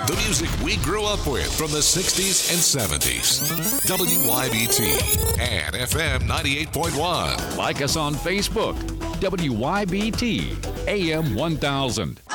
The music we grew up with from the 60s and 70s. WYBT and FM 98.1. Like us on Facebook, WYBT AM 1000.